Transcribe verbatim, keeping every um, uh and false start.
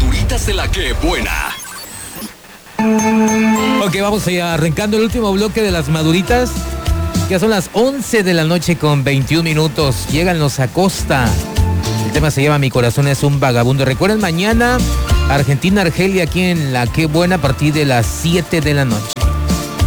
maduritas de la que buena. Ok, vamos allá, arrancando el último bloque de las maduritas. Ya son las once de la noche con veintiún minutos. Llegan los Acosta. El tema se llama Mi corazón es un vagabundo. Recuerden, mañana Argentina-Argelia aquí en la Qué Buena a partir de las siete de la noche.